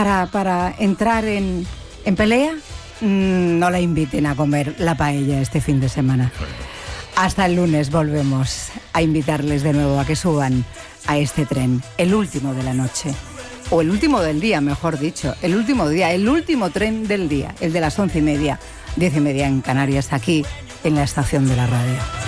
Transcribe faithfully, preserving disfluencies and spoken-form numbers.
para, para entrar en, en pelea, mmm, no la inviten a comer la paella este fin de semana. Hasta el lunes volvemos a invitarles de nuevo a que suban a este tren, el último de la noche. O el último del día, mejor dicho. El último día, el último tren del día. El de las once y media, diez y media en Canarias, aquí en la estación de la radio.